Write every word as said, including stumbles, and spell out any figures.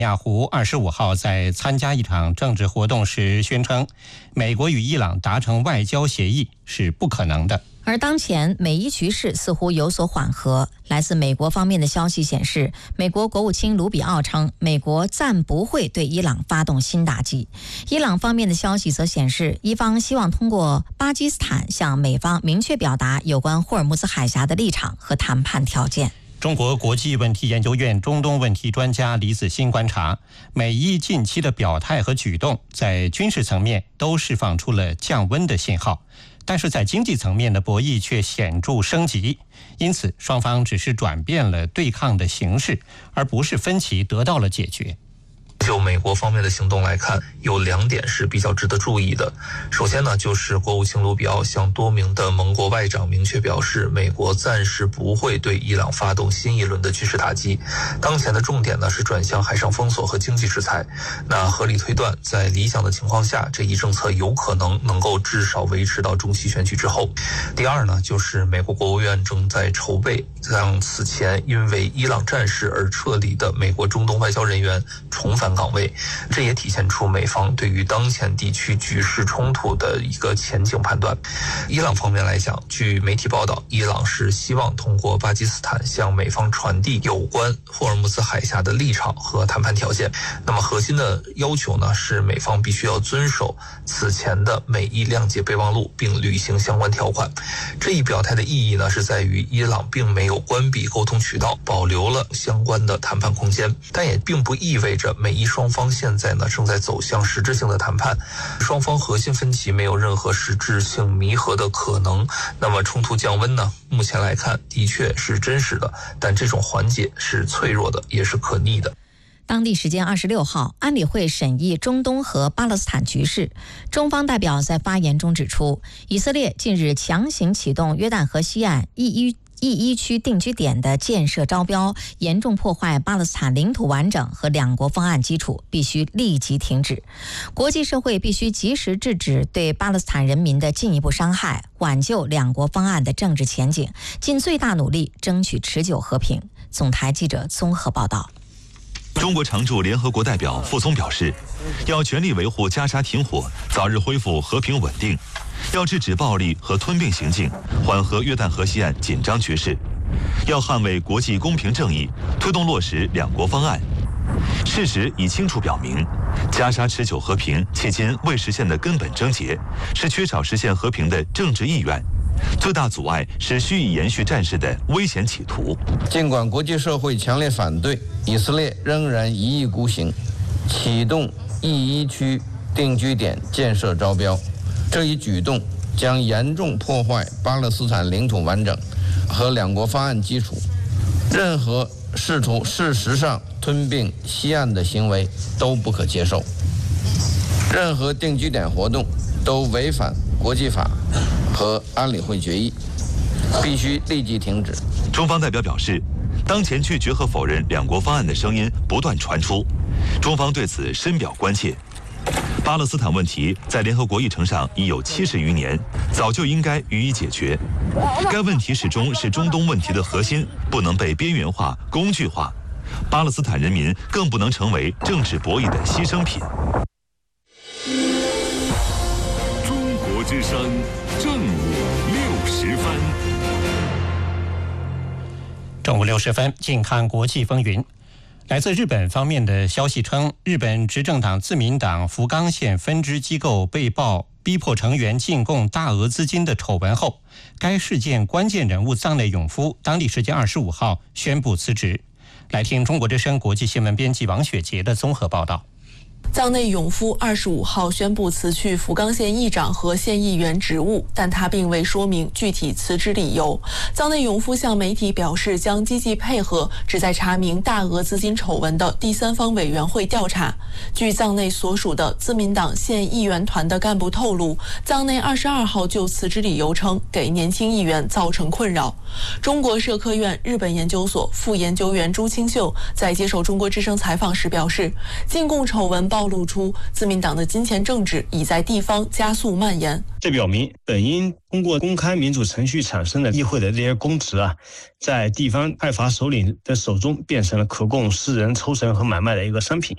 亚胡二十五号在参加一场政治活动时宣称，美国与伊朗达成外交协议是不可能的。 而当前美伊局势似乎有所缓和。来自美国方面的消息显示，美国国务卿卢比奥称，美国暂不会对伊朗发动新打击。伊朗方面的消息则显示，伊方希望通过巴基斯坦向美方明确表达有关霍尔木兹海峡的立场和谈判条件。 中国国际问题研究院中东问题专家李子欣观察，美伊近期的表态和举动在军事层面都释放出了降温的信号，但是在经济层面的博弈却显著升级，因此双方只是转变了对抗的形式，而不是分歧得到了解决。 就美国方面的行动来看，有两点是比较值得注意的。首先呢，就是国务卿卢比奥向多名的盟国外长明确表示，美国暂时不会对伊朗发动新一轮的军事打击，当前的重点呢是转向海上封锁和经济制裁。那合理推断，在理想的情况下，这一政策有可能能够至少维持到中期选举之后。第二呢，就是美国国务院正在筹备让此前因为伊朗战事而撤离的美国中东外交人员重返岗位，这也体现出美方对于当前地区局势冲突的一个前景判断。伊朗方面来讲，据媒体报道，伊朗是希望通过巴基斯坦向美方传递有关霍尔木兹海峡的立场和谈判条件。那么核心的要求呢，是美方必须要遵守此前的美伊谅解备忘录，并履行相关条款。这一表态的意义呢，是在于伊朗并没有关闭沟通渠道，保留了相关的谈判空间，但也并不意味着美伊双方现在呢正在走向实质性的谈判，双方核心分歧没有任何实质性弥合的可能。那么冲突降温呢，目前来看的确是真实的，但这种缓解是脆弱的，也是可逆的。 当地时间二十六号，安理会审议中东和巴勒斯坦局势。中方代表在发言中指出，以色列近日强行启动约旦河西岸一一一一区定居点的建设招标，严重破坏巴勒斯坦领土完整和两国方案基础，必须立即停止。国际社会必须及时制止对巴勒斯坦人民的进一步伤害，挽救两国方案的政治前景，尽最大努力争取持久和平。总台记者综合报道。 中国常驻联合国代表傅聪表示，要全力维护加沙停火，早日恢复和平稳定，要制止暴力和吞并行径，缓和约旦河西岸紧张局势，要捍卫国际公平正义，推动落实两国方案。事实已清楚表明，加沙持久和平迄今未实现的根本症结是缺少实现和平的政治意愿，最大阻碍是蓄意延续战事的危险企图。 尽管国际社会强烈反对，以色列仍然一意孤行，启动一一区定居点建设招标。这一举动将严重破坏巴勒斯坦领土完整和两国方案基础。任何试图事实上吞并西岸的行为都不可接受。任何定居点活动都违反国际法和安理会决议，必须立即停止。 中方代表表示，当前拒绝和否认两国方案的声音不断传出，中方对此深表关切。巴勒斯坦问题在联合国议程上已有七十余年，早就应该予以解决。该问题始终是中东问题的核心，不能被边缘化、工具化。巴勒斯坦人民更不能成为政治博弈的牺牲品。 中国之声正午六时分。 正午六十分，近看国际风云。来自日本方面的消息称，日本执政党自民党福冈县分支机构被曝逼迫成员进贡大额资金的丑闻后，该事件关键人物藏内永夫当地时间二十五号宣布辞职。来听中国之声国际新闻编辑王雪杰的综合报道。 藏内永夫二十五号宣布辞去福冈县议长和县议员职务，但他并未说明具体辞职理由。藏内永夫向媒体表示，将积极配合旨在查明大额资金丑闻的第三方委员会调查。据藏内所属的自民党县议员团的干部透露，藏内二十二号就辞职理由称，给年轻议员造成困扰。中国社科院日本研究所副研究员朱清秀在接受中国之声采访时表示，进贡丑闻暴露出自民党的金钱政治已在地方加速蔓延。 这表明本应通过公开民主程序产生的议会的这些公职啊，在地方派阀首领的手中变成了可供私人抽成和买卖的一个商品。